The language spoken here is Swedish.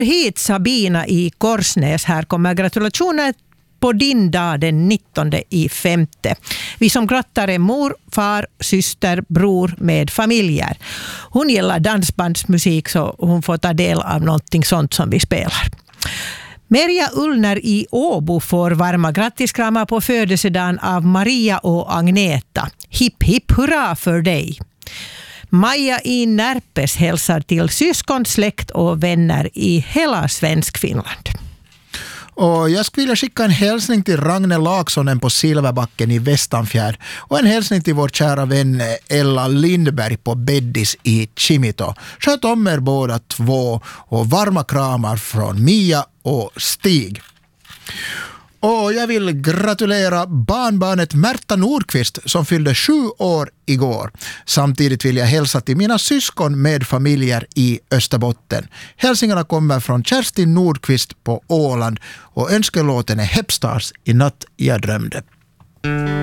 hit Sabina i Korsnäs. Här kommer gratulationer på din dag den 19/5. Vi som grattar är mor, far, syster, bror med familjer. Hon gillar dansbandsmusik så hon får ta del av någonting sånt som vi spelar. Merja Ullner i Åbo får varma grattiskramar på födelsedagen av Maria och Agneta. Hipp hipp hurra för dig! Maja i Närpes hälsar till syskon, släkt och vänner i hela Svenskfinland. Och jag skulle vilja skicka en hälsning till Ragne Laaksonen på Silverbacken i Västanfjärd och en hälsning till vår kära vän Ella Lindberg på Beddis i Kimito. Sköt om er båda två och varma kramar från Mia och Stig. Och jag vill gratulera barnbarnet Märta Nordqvist som fyllde 7 år igår. Samtidigt vill jag hälsa till mina syskon med familjer i Österbotten. Hälsningarna kommer från Kerstin Nordqvist på Åland och önskelåten är Hepstars I natt jag drömde.